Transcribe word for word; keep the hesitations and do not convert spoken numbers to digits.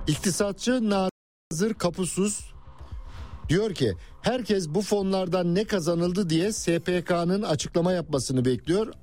İktisatçı Nazır Kapusuz diyor ki herkes bu fonlardan ne kazanıldı diye S P K'nın açıklama yapmasını bekliyor.